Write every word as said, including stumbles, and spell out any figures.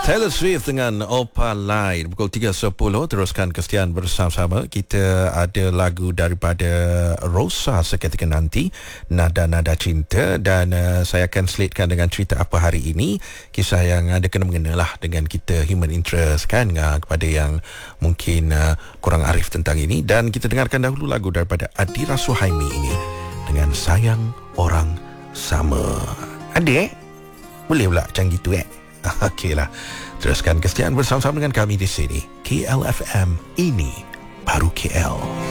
Taylor Swift dengan Opaline pukul tiga sepuluh. Teruskan kesetiaan bersama-sama. Kita ada lagu daripada Rosa seketika nanti, Nada-Nada Cinta, dan uh, saya akan slatekan dengan cerita apa hari ini, kisah yang ada kena-mengena lah dengan kita human interest kan, uh, kepada yang mungkin uh, kurang arif tentang ini. Dan kita dengarkan dahulu lagu daripada Adira Suhaimi ini dengan Sayang Orang Sama. Adik, boleh pula macam gitu eh? Okeylah. Teruskan kesetiaan bersama-sama dengan kami di sini. K L F M, ini baru K L.